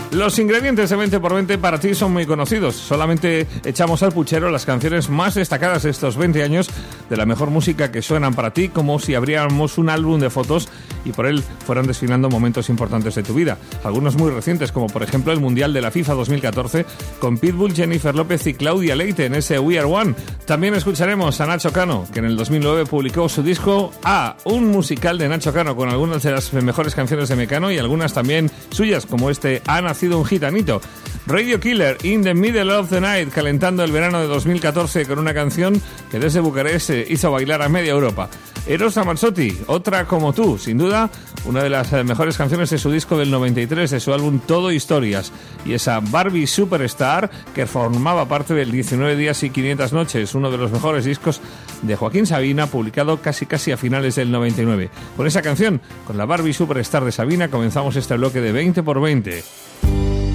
Los ingredientes de 20 por 20 para ti son muy conocidos. Solamente echamos al puchero las canciones más destacadas de estos 20 años de la mejor música que suenan para ti, como si abriéramos un álbum de fotos y por él fueran desfilando momentos importantes de tu vida. Algunos muy recientes, como por ejemplo el Mundial de la FIFA 2014, con Pitbull, Jennifer López y Claudia Leite en ese We Are One. También escucharemos a Nacho Cano, que en el 2009 publicó su disco A, un musical de Nacho Cano con algunas de las mejores canciones de Mecano y algunas también suyas, como este Ha nacido un gitanito. Radio Killer, In the Middle of the Night, calentando el verano de 2014 con una canción que desde Bucarest hizo bailar a media Europa. Eros Ramazzotti, Otra como tú, sin duda una de las mejores canciones de su disco del 93, de su álbum Todo Historias, y esa Barbie Superstar que formaba parte del 19 días y 500 noches, uno de los mejores discos de Joaquín Sabina, publicado casi a finales del 99. Con esa canción, con la Barbie Superstar de Sabina, comenzamos este bloque de 20 por 20.